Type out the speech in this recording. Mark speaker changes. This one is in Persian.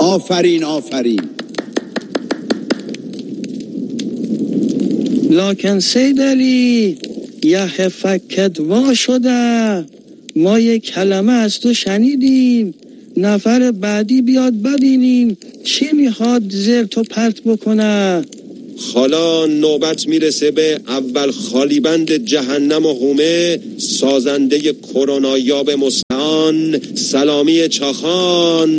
Speaker 1: آفرین آفرین.
Speaker 2: لکن سید علی یه فکت وا شده، ما یک کلمه از تو شنیدیم، نفر بعدی بیاد ببینیم چی میخواد زرت و پرت بکنه.
Speaker 3: حالا نوبت میرسه به اول خالیبند جهنم و هومه، سازنده کرونا یاب مستعان سلامی چاخان.